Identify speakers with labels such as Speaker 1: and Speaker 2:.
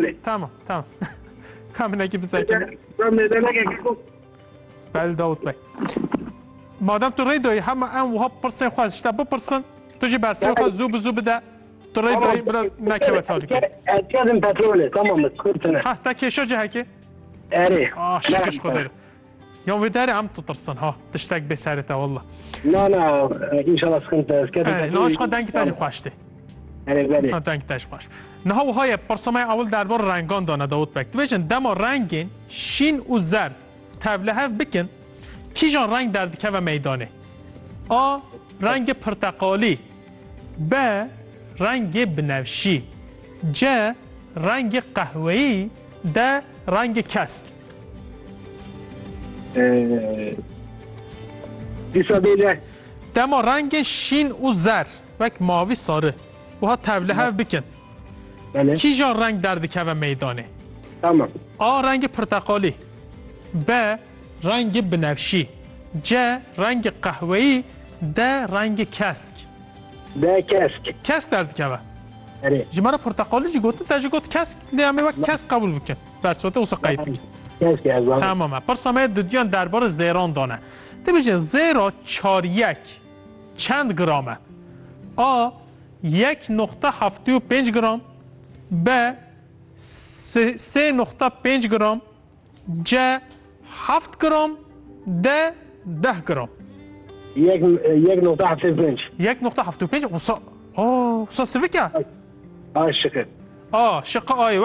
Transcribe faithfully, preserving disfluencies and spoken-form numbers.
Speaker 1: بله
Speaker 2: تمام تمام کامینه بزنیم
Speaker 1: من میدانه که
Speaker 2: بله داود بی مادام تو ریدوی همه ام وها پرسن خواهد شده بپرسن تو جی برسی خواهد زوب زوب ده تو ریدوی بلا نکبت حالی که
Speaker 1: اتیازم پتروله تمام سکرتنه
Speaker 2: ها تا کشو جه هکی
Speaker 1: اره
Speaker 2: آه شکش خودیر يوم بداري عم تطرسن ها تشتاق بسارته والله
Speaker 1: لا لا ان شاء الله سكنت اسكت
Speaker 2: نهاش خد دنگ تاج خواشته
Speaker 1: اره بله
Speaker 2: ها دنگ تاج خواش نه و های پرسمای اول دربار رنگان دانه داود بک ببین دما رنگین شین و زرد تبله بکن کی جان رنگ در دکه و میدانه آ رنگ پرتقالی ب رنگ بنفشی ج رنگ قهوه‌ای د رنگ کسک
Speaker 1: دیسابیله
Speaker 2: دما رنگ شین و زر وک ماوی ساره و ها تبله ها بکن
Speaker 1: بله
Speaker 2: کی جان رنگ در دکه و میدانه
Speaker 1: تمام
Speaker 2: آ رنگ پرتقالی ب رنگ بنفشی ج رنگ قهوه‌ای د رنگ کسک
Speaker 1: ده کسک
Speaker 2: کسک در دکه و
Speaker 1: اره
Speaker 2: جمعه پرتقالی جی گوتن تا جی گوت کسک لیامه وک کسک قبول بکن برسوته اوسا قید بکن
Speaker 1: کسک از آن
Speaker 2: تمامه پرسامه دودیان دربار زیران دانه دی بجه زیرا چار یک چند گرامه آ یک نقطه هفته و پنج گرام ب سه, سه نقطه پنج گرام ج هفت گرام د ده گرام
Speaker 1: یک یک نقطه هفته پنج
Speaker 2: یک نقطه هفته و پنج اوسا آه اوسا سویکه
Speaker 1: آه شکر
Speaker 2: آه شقه آی